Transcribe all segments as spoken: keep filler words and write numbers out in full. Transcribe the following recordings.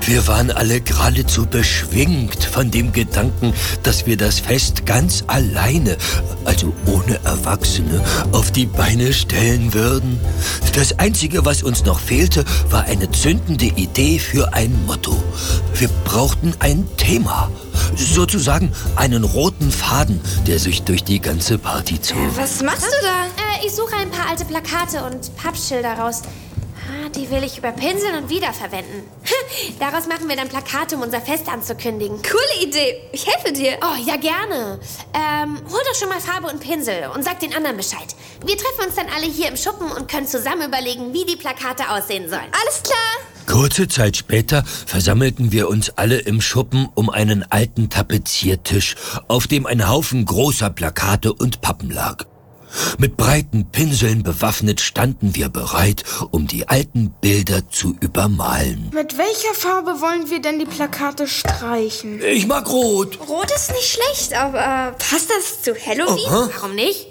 Wir waren alle geradezu beschwingt von dem Gedanken, dass wir das Fest ganz alleine, also ohne Erwachsene, auf die Beine stellen würden. Das Einzige, was uns noch fehlte, war eine zündende Idee für ein Motto. Wir brauchten ein Thema, sozusagen einen roten Faden, der sich durch die ganze Party zog. Äh, was machst du da? Äh, ich suche ein paar alte Plakate und Pappschilder raus. Ah, die will ich überpinseln und wiederverwenden. Daraus machen wir dann Plakate, um unser Fest anzukündigen. Coole Idee. Ich helfe dir. Oh, ja, gerne. Ähm, hol doch schon mal Farbe und Pinsel und sag den anderen Bescheid. Wir treffen uns dann alle hier im Schuppen und können zusammen überlegen, wie die Plakate aussehen sollen. Alles klar. Kurze Zeit später versammelten wir uns alle im Schuppen um einen alten Tapeziertisch, auf dem ein Haufen großer Plakate und Pappen lag. Mit breiten Pinseln bewaffnet standen wir bereit, um die alten Bilder zu übermalen. Mit welcher Farbe wollen wir denn die Plakate streichen? Ich mag rot. Rot ist nicht schlecht, aber passt das zu Halloween? Aha. Warum nicht?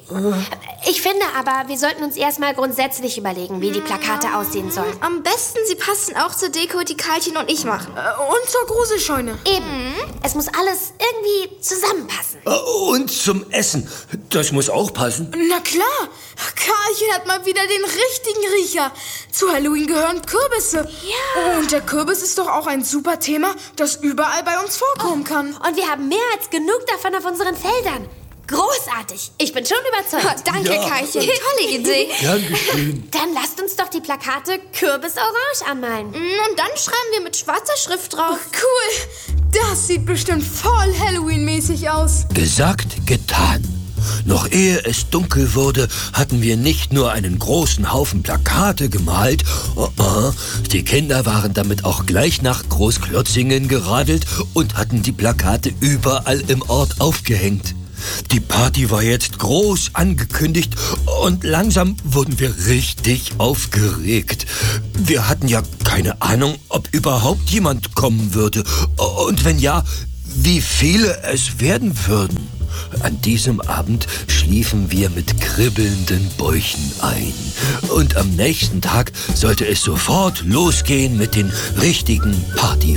Ich finde aber, wir sollten uns erstmal grundsätzlich überlegen, wie die Plakate aussehen sollen. Am besten, sie passen auch zur Deko, die Kaltin und ich machen. Äh, und zur Gruselscheune. Eben. Es muss alles irgendwie zusammenpassen. Und zum Essen. Das muss auch passen. Na klar, Karlchen hat mal wieder den richtigen Riecher. Zu Halloween gehören Kürbisse. Ja. Und der Kürbis ist doch auch ein super Thema, das überall bei uns vorkommen kann. Und wir haben mehr als genug davon auf unseren Feldern. Großartig. Ich bin schon überzeugt. Oh, danke, Ja. Karlchen. Tolle Idee. Gern geschehen. Dann lasst uns doch die Plakate Kürbisorange anmalen. Und dann schreiben wir mit schwarzer Schrift drauf. Cool, das sieht bestimmt voll Halloween-mäßig aus. Gesagt, getan. Noch ehe es dunkel wurde, hatten wir nicht nur einen großen Haufen Plakate gemalt, oh oh, die Kinder waren damit auch gleich nach Großklotzingen geradelt und hatten die Plakate überall im Ort aufgehängt. Die Party war jetzt groß angekündigt und langsam wurden wir richtig aufgeregt. Wir hatten ja keine Ahnung, ob überhaupt jemand kommen würde und wenn ja, wie viele es werden würden. An diesem Abend schliefen wir mit kribbelnden Bäuchen ein. Und am nächsten Tag sollte es sofort losgehen mit den richtigen Partyvorbereitungen.